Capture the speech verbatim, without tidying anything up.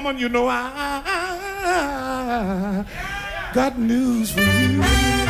woman, you know I, I got news for you.